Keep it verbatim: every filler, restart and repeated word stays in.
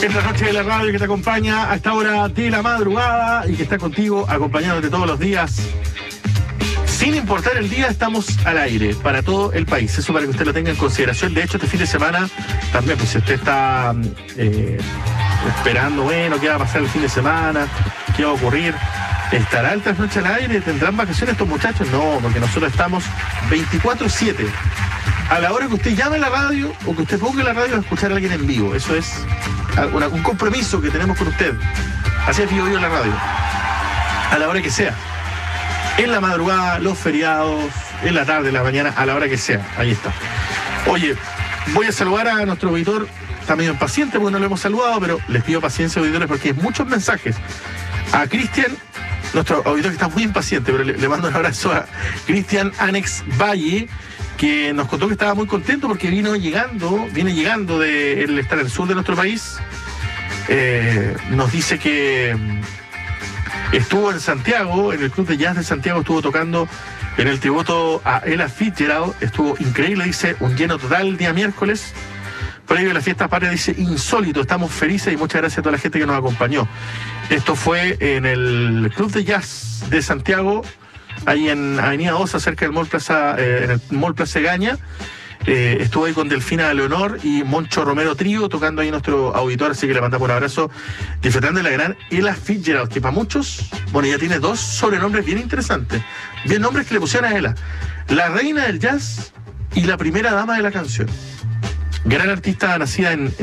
Esta noche de la radio que te acompaña a esta hora de la madrugada y que está contigo acompañándote todos los días. Sin importar el día, estamos al aire para todo el país. Eso para que usted lo tenga en consideración. De hecho, este fin de semana también, pues si usted está eh, esperando, bueno, qué va a pasar el fin de semana, qué va a ocurrir, ¿estará el Trasnoche al aire? ¿Tendrán vacaciones estos muchachos? No, porque nosotros estamos veinticuatro siete. A la hora que usted llame a la radio o que usted ponga la radio a escuchar a alguien en vivo. Eso es una, un compromiso que tenemos con usted. Así es vivo yo en la radio. A la hora que sea. En la madrugada, los feriados, en la tarde, en la mañana, a la hora que sea. Ahí está. Oye, voy a saludar a nuestro auditor. Está medio impaciente porque no lo hemos saludado, pero les pido paciencia, auditores, porque hay muchos mensajes. A Cristian, nuestro auditor que está muy impaciente, pero le, le mando un abrazo a Cristian Anex Valle, que nos contó que estaba muy contento porque vino llegando, viene llegando de él estar en el sur de nuestro país. Eh, nos dice que estuvo en Santiago, en el Club de Jazz de Santiago, estuvo tocando en el tributo a Ella Fitzgerald, estuvo increíble, dice, un lleno total el día miércoles, previo a la fiesta patria, dice, insólito, estamos felices y muchas gracias a toda la gente que nos acompañó. Esto fue en el Club de Jazz de Santiago, ahí en Avenida Osa, cerca del Mall Plaza, eh, en el Mall Plaza Egaña. Eh, estuvo ahí con Delfina Leonor y Moncho Romero Trío, tocando ahí nuestro auditor, así que le mandamos un abrazo, disfrutando de la gran Ella Fitzgerald, que para muchos, bueno, ella tiene dos sobrenombres bien interesantes, bien nombres que le pusieron a ella: la reina del jazz y la primera dama de la canción. Gran artista nacida en